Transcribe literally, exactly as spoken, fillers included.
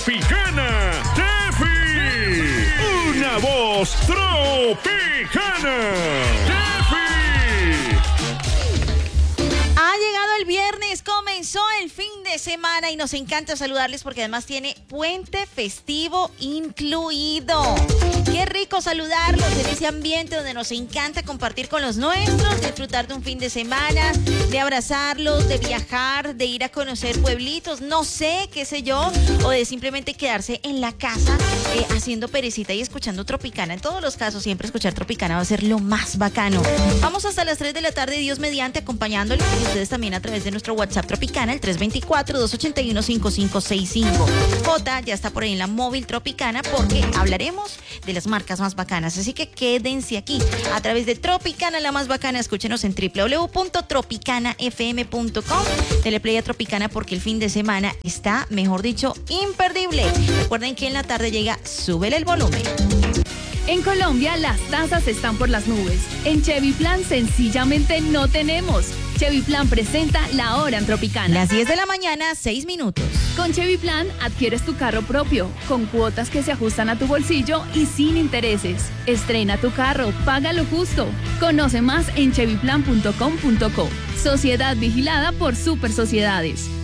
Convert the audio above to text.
Tropicana, Tefi. Una voz tropicana, Tefi. Ha llegado el viernes, comenzó el fin de semana y nos encanta saludarles porque además tiene puente festivo incluido. Qué rico saludarlos en ese ambiente donde nos encanta compartir con los nuestros, disfrutar de un fin de semana, de abrazarlos, de viajar, de ir a conocer pueblitos, no sé, qué sé yo, o de simplemente quedarse en la casa eh, haciendo perecita y escuchando Tropicana. En todos los casos, siempre escuchar Tropicana va a ser lo más bacano. Vamos hasta las tres de la tarde, Dios mediante, acompañándoles y ustedes también a través de nuestro WhatsApp Tropicana, el tres dos cuatro, dos ocho uno, cinco cinco seis cinco. Jota ya está por ahí en la móvil Tropicana porque hablaremos de las marcas más bacanas, así que quédense aquí a través de Tropicana, la más bacana. Escúchenos en doble u doble u doble u punto tropicana f m punto com. Dele play a Tropicana porque el fin de semana está, mejor dicho, imperdible. Recuerden que en la tarde llega Súbele el volumen. En Colombia las tasas están por las nubes. En Chevy Plan sencillamente no tenemos. Chevy Plan presenta La Hora en Tropicana. Las diez de la mañana, seis minutos. Con Chevy Plan adquieres tu carro propio, con cuotas que se ajustan a tu bolsillo y sin intereses. Estrena tu carro, paga lo justo. Conoce más en chevy plan punto com punto co. Sociedad vigilada por Super Sociedades.